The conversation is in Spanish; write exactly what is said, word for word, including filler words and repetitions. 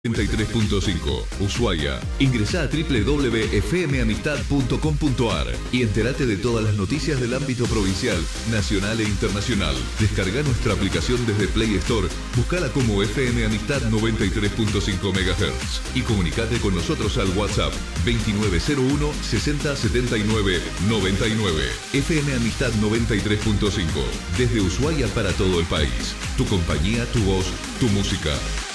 noventa y tres punto cinco, Ushuaia. Ingresá a doble u doble u doble u punto f m amistad punto com punto a r y entérate de todas las noticias del ámbito provincial, nacional e internacional. Descarga nuestra aplicación desde Play Store, buscala como F M Amistad noventa y tres punto cinco megahertz y comunicate con nosotros al WhatsApp veintinueve cero uno sesenta setenta y nueve noventa y nueve. F M Amistad noventa y tres punto cinco, desde Ushuaia para todo el país. Tu compañía, tu voz, tu música.